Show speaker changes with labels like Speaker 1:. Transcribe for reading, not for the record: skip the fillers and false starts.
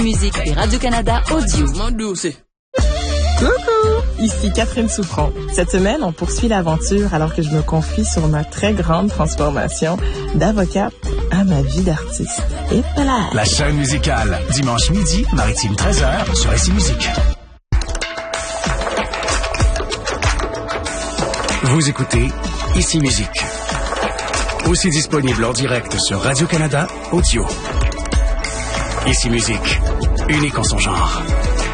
Speaker 1: Musique et Radio-Canada Audio.
Speaker 2: Coucou! Ici Catherine Souffron. Cette semaine, on poursuit l'aventure alors que je me confie sur ma très grande transformation d'avocate à ma vie d'artiste. Et voilà!
Speaker 3: La chaîne musicale, dimanche midi, Maritime 13h, sur ICI Musique. Vous écoutez ICI Musique. Aussi disponible en direct sur Radio-Canada Audio. ICI Musique, unique en son genre.